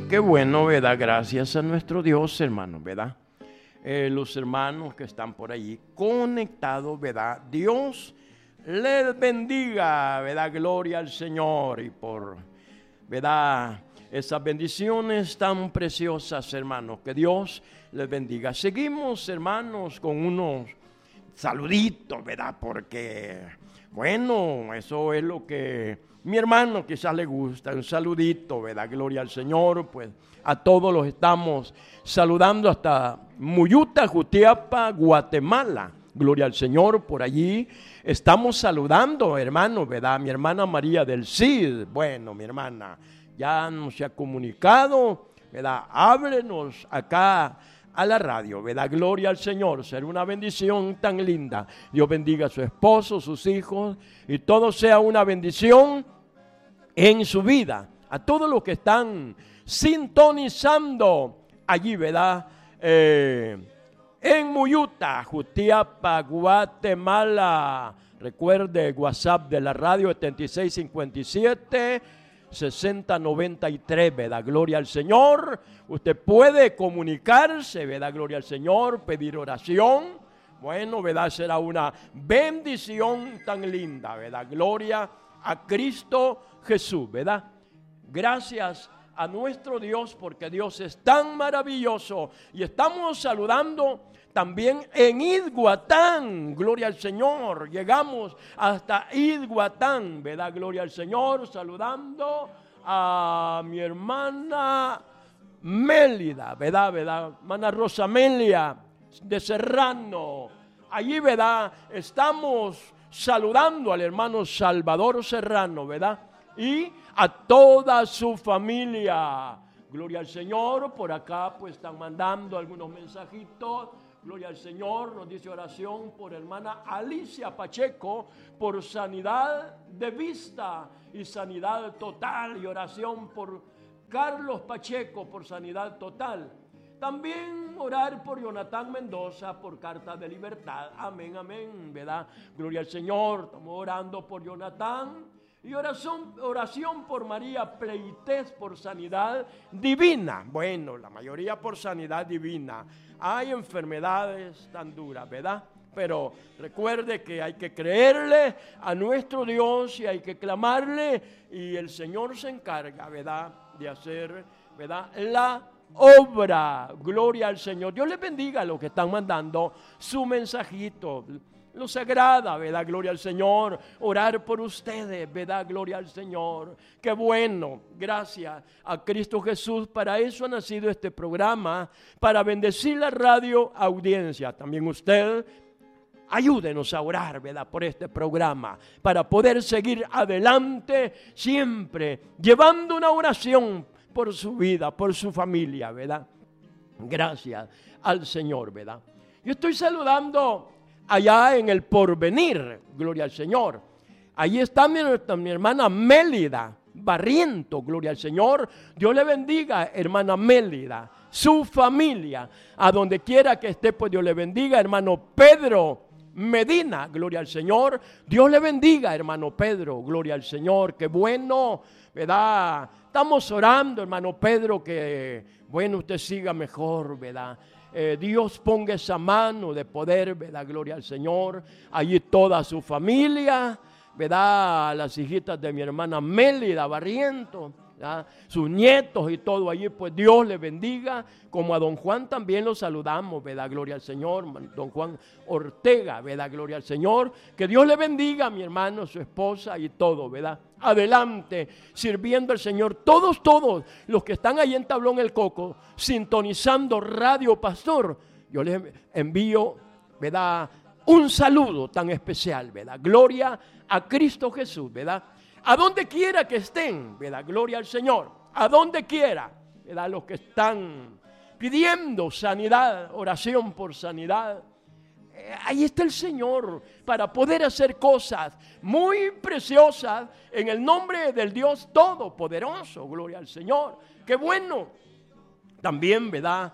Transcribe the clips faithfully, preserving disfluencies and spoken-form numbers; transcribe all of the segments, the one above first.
qué bueno, ¿verdad? Gracias a nuestro Dios, hermano, ¿verdad? Eh, los hermanos que están por allí conectados, ¿verdad? Dios les bendiga, ¿verdad? Gloria al Señor y por, ¿verdad? Esas bendiciones tan preciosas, hermanos, que Dios les bendiga. Seguimos, hermanos, con unos saluditos, ¿verdad? Porque, bueno, eso es lo que mi hermano quizás le gusta, un saludito, ¿verdad? Gloria al Señor, pues a todos los estamos saludando hasta Muyuta, Jutiapa, Guatemala. Gloria al Señor, por allí estamos saludando, hermanos, ¿verdad? Mi hermana María del Cid, bueno, mi hermana ya nos se ha comunicado, ¿verdad? Háblenos acá a la radio, ¿verdad? Gloria al Señor, será una bendición tan linda. Dios bendiga a su esposo, sus hijos y todo sea una bendición en su vida. A todos los que están sintonizando allí, ¿verdad? Eh, en Muyuta, Jutiapa, Guatemala. Recuerde WhatsApp de la radio setenta y seis cincuenta y siete sesenta noventa y tres, ¿verdad? Gloria al Señor. Usted puede comunicarse, ¿verdad? Gloria al Señor, pedir oración. Bueno, ¿verdad? Será una bendición tan linda, ¿verdad? Gloria a Cristo Jesús, ¿verdad? Gracias a nuestro Dios porque Dios es tan maravilloso. Y estamos saludando también en Iguatán, gloria al Señor. Llegamos hasta Iguatán, ¿verdad? Gloria al Señor, saludando a mi hermana Mélida, ¿verdad? ¿verdad? Hermana Rosamelia de Serrano. Allí, ¿verdad? Estamos saludando al hermano Salvador Serrano, ¿verdad? Y a toda su familia. Gloria al Señor. Por acá pues están mandando algunos mensajitos. Gloria al Señor. Nos dice oración por hermana Alicia Pacheco por sanidad de vista y sanidad total. Y oración por Carlos Pacheco por sanidad total. También orar por Jonathan Mendoza por carta de libertad. Amén, amén, ¿verdad? Gloria al Señor. Estamos orando por Jonathan. Y oración, oración por María Pleites por sanidad divina. Bueno, la mayoría por sanidad divina. Hay enfermedades tan duras, ¿verdad? Pero recuerde que hay que creerle a nuestro Dios y hay que clamarle. Y el Señor se encarga, ¿verdad? De hacer, ¿verdad? La obra. Gloria al Señor. Dios les bendiga a los que están mandando su mensajito. Los agrada, ¿verdad? Gloria al Señor. Orar por ustedes, ¿verdad? Gloria al Señor. Qué bueno. Gracias a Cristo Jesús. Para eso ha nacido este programa. Para bendecir la radio audiencia. También usted, ayúdenos a orar, ¿verdad? Por este programa. Para poder seguir adelante siempre. Llevando una oración por su vida, por su familia, ¿verdad? Gracias al Señor, ¿verdad? Yo estoy saludando allá en el Porvenir, gloria al Señor. Ahí está mi, mi hermana Mélida Barriento, gloria al Señor. Dios le bendiga, hermana Mélida, su familia, a donde quiera que esté, pues Dios le bendiga, hermano Pedro Medina, gloria al Señor. Dios le bendiga, hermano Pedro, gloria al Señor. Qué bueno, ¿verdad? Estamos orando, hermano Pedro, que, bueno, usted siga mejor, ¿verdad? Eh, Dios ponga esa mano de poder, ¿verdad? Gloria al Señor. Allí toda su familia, ¿verdad? Las hijitas de mi hermana Mélida Barriento, ¿verdad? Sus nietos y todo allí, pues Dios le bendiga. Como a don Juan también lo saludamos, ¿verdad? Gloria al Señor. Don Juan Ortega, ¿verdad? Gloria al Señor. Que Dios le bendiga a mi hermano, su esposa y todo, ¿verdad? Adelante, sirviendo al Señor. Todos, todos los que están ahí en Tablón El Coco, sintonizando Radio Pastor, yo les envío, ¿verdad? Un saludo tan especial, ¿verdad? Gloria a Cristo Jesús, ¿verdad? A donde quiera que estén, ¿verdad? Gloria al Señor. A donde quiera, ¿verdad? Los que están pidiendo sanidad, oración por sanidad. Ahí está el Señor para poder hacer cosas muy preciosas en el nombre del Dios Todopoderoso. Gloria al Señor. Qué bueno. También, ¿verdad?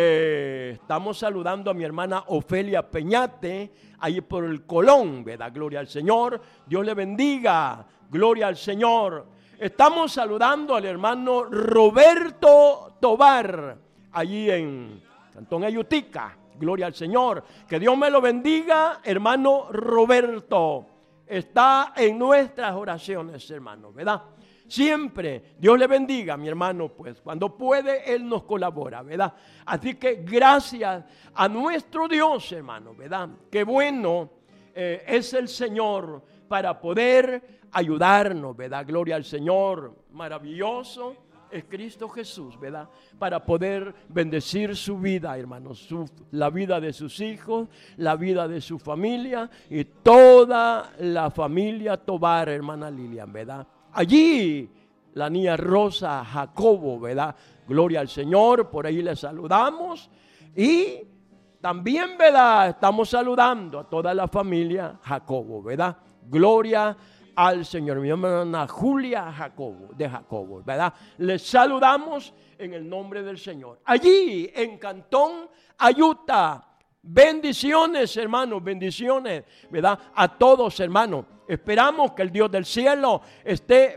Eh, estamos saludando a mi hermana Ofelia Peñate, ahí por el Colón, ¿verdad? Gloria al Señor. Dios le bendiga. Gloria al Señor. Estamos saludando al hermano Roberto Tobar, allí en Cantón Ayutica. Gloria al Señor. Que Dios me lo bendiga, hermano Roberto. Está en nuestras oraciones, hermano, ¿verdad? Siempre Dios le bendiga, mi hermano, pues cuando puede Él nos colabora, ¿verdad? Así que gracias a nuestro Dios, hermano, ¿verdad? Qué bueno eh, es el Señor para poder ayudarnos, ¿verdad? Gloria al Señor, maravilloso es Cristo Jesús, ¿verdad? Para poder bendecir su vida, hermanos, su, la vida de sus hijos, la vida de su familia y toda la familia Tobar, hermana Lilian, ¿verdad? Allí la niña Rosa Jacobo, ¿verdad? Gloria al Señor, por ahí le saludamos. Y también, ¿verdad? Estamos saludando a toda la familia Jacobo, ¿verdad? Gloria al Señor. Mi hermana Julia Jacobo, de Jacobo, ¿verdad? Les saludamos en el nombre del Señor. Allí en Cantón Ayuta. Bendiciones, hermanos, bendiciones, ¿verdad? A todos, hermanos. Esperamos que el Dios del cielo esté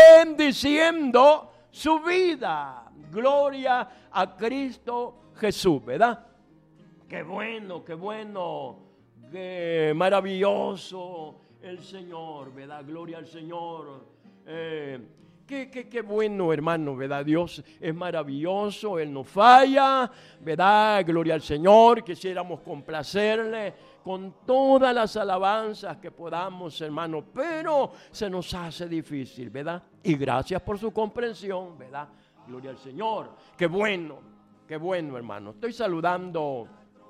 bendiciendo su vida. Gloria a Cristo Jesús, ¿verdad? Qué bueno, qué bueno, qué maravilloso el Señor, ¿verdad? Gloria al Señor. Eh, Qué, qué, qué bueno, hermano, ¿verdad? Dios es maravilloso, Él no falla, ¿verdad? Gloria al Señor. Quisiéramos complacerle con todas las alabanzas que podamos, hermano, pero se nos hace difícil, ¿verdad? Y gracias por su comprensión, ¿verdad? Gloria al Señor. Qué bueno, qué bueno, hermano. Estoy saludando,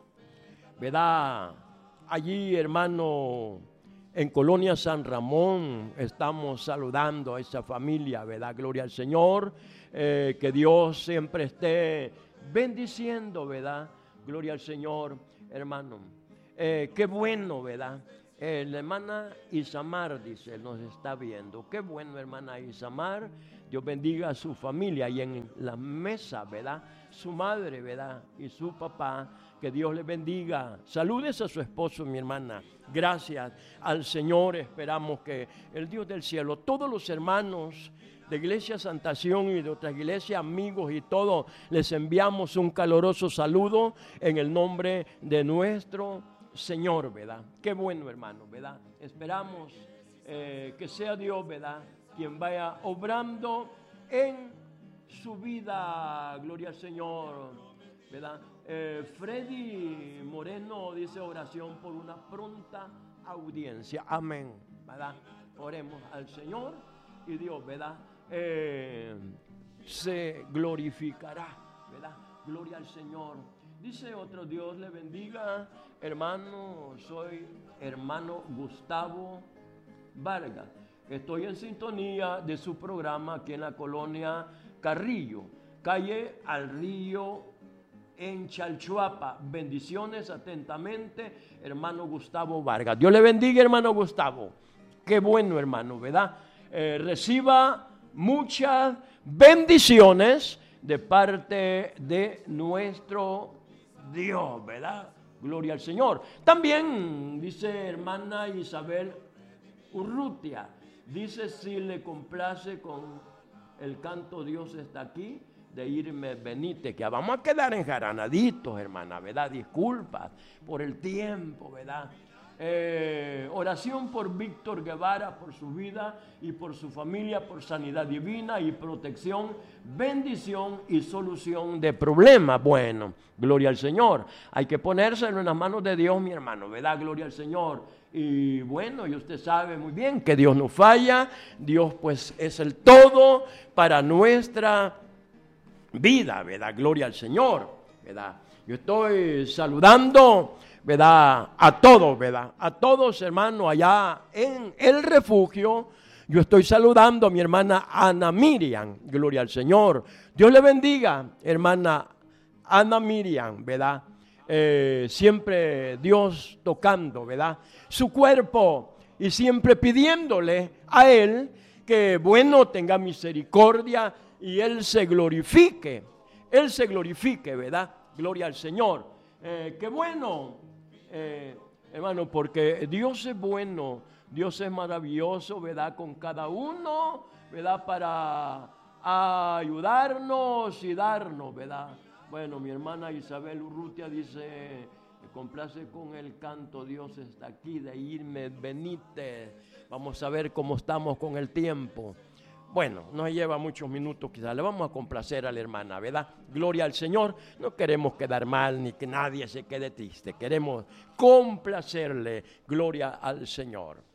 ¿verdad? Allí, hermano, en Colonia San Ramón estamos saludando a esa familia, ¿verdad? Gloria al Señor, eh, que Dios siempre esté bendiciendo, ¿verdad? Gloria al Señor, hermano. Eh, qué bueno, ¿verdad? Eh, la hermana Isamar, dice, nos está viendo. Qué bueno, hermana Isamar. Dios bendiga a su familia y en la mesa, ¿verdad? Su madre, ¿verdad? Y su papá. Que Dios le bendiga. Saludes a su esposo, mi hermana. Gracias al Señor. Esperamos que el Dios del cielo, todos los hermanos de Iglesia Santación y de otras iglesias, amigos y todos, les enviamos un caloroso saludo en el nombre de nuestro Señor, ¿verdad? Qué bueno, hermano, ¿verdad? Esperamos eh, que sea Dios, ¿verdad? Quien vaya obrando en su vida. Gloria al Señor, ¿verdad? Eh, Freddy Moreno dice oración por una pronta audiencia. Amén, ¿verdad? Oremos al Señor y Dios, ¿verdad? Eh, se glorificará, ¿verdad? Gloria al Señor. Dice otro, Dios le bendiga, hermano, soy hermano Gustavo Vargas. Estoy en sintonía de su programa aquí en la colonia Carrillo, calle al Río, en Chalchuapa. Bendiciones atentamente, hermano Gustavo Vargas. Dios le bendiga, hermano Gustavo. Qué bueno, hermano, ¿verdad? Eh, reciba muchas bendiciones de parte de nuestro Dios, ¿verdad? Gloria al Señor. También dice hermana Isabel Urrutia, dice si le complace con el canto Dios está aquí, de Irme Benítez, que vamos a quedar enjaranaditos, hermana, ¿verdad? Disculpas por el tiempo, ¿verdad? Eh, oración por Víctor Guevara, por su vida y por su familia, por sanidad divina y protección, bendición y solución de problemas. Bueno, gloria al Señor. Hay que ponérselo en las manos de Dios, mi hermano, ¿verdad? Gloria al Señor. Y bueno, y usted sabe muy bien que Dios no falla. Dios pues es el todo para nuestra vida, ¿verdad? Gloria al Señor, ¿verdad? Yo estoy saludando, ¿verdad? A todos, ¿verdad? A todos, hermanos, allá en el refugio. Yo estoy saludando a mi hermana Ana Miriam, gloria al Señor. Dios le bendiga, hermana Ana Miriam, ¿verdad? Eh, siempre Dios tocando, ¿verdad? Su cuerpo y siempre pidiéndole a Él que, bueno, tenga misericordia y Él se glorifique, Él se glorifique, ¿verdad? Gloria al Señor. Eh, qué bueno, eh, hermano, porque Dios es bueno, Dios es maravilloso, ¿verdad? Con cada uno, ¿verdad? Para ayudarnos y darnos, ¿verdad? Bueno, mi hermana Isabel Urrutia dice, me complace con el canto, Dios está aquí, de irme, venite. Vamos a ver cómo estamos con el tiempo. Bueno, nos lleva muchos minutos quizás, le vamos a complacer a la hermana, ¿verdad? Gloria al Señor, no queremos quedar mal ni que nadie se quede triste, queremos complacerle, gloria al Señor.